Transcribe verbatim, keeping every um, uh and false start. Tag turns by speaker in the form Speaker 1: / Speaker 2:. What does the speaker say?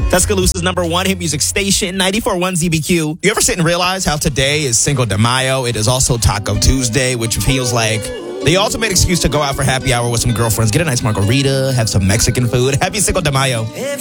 Speaker 1: Tuscaloosa's number one hit music station, ninety-four point one Z B Q. You ever sit and realize how today is Cinco de Mayo? It is also Taco Tuesday, which feels like the ultimate excuse to go out for happy hour with some girlfriends, get a nice margarita, have some Mexican food. Happy Cinco de Mayo.